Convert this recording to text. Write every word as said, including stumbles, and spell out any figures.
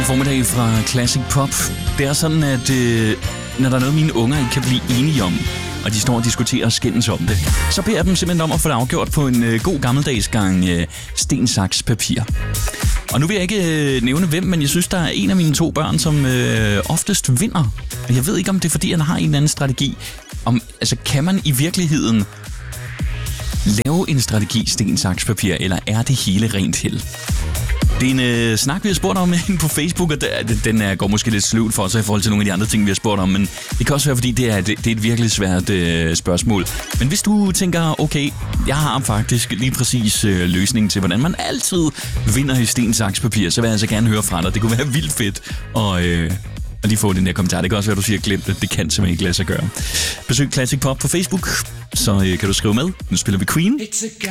Torsdag formiddag fra Classic Pop. Det er sådan, at øh, når der er noget, mine unger ikke kan blive enige om, og de står og diskuterer og skændes om det, så beder jeg dem simpelthen om at få det afgjort på en øh, god gammeldags gang øh, sten, saks, papir. Og nu vil jeg ikke øh, nævne hvem, men jeg synes, der er en af mine to børn, som øh, oftest vinder. Og jeg ved ikke, om det er, fordi han har en eller anden strategi. Om, altså, kan man i virkeligheden lave en strategi sten, saks, papir, eller er det hele rent held? Det er en øh, snak, vi har spurgt om på Facebook, og der, den er, går måske lidt sløvt for sig i forhold til nogle af de andre ting, vi har spurgt om, men det kan også være, fordi det er, det, det er et virkelig svært øh, spørgsmål. Men hvis du tænker, okay, jeg har faktisk lige præcis øh, løsningen til, hvordan man altid vinder i sten, saks, papir, så vil jeg altså gerne høre fra dig. Det kunne være vildt fedt at, øh, at lige få den der kommentar. Det kan også være, at du siger, glemt det. Det kan simpelthen ikke lade sig gøre. Besøg Classic Pop på Facebook, så øh, kan du skrive med. Nu spiller vi Queen.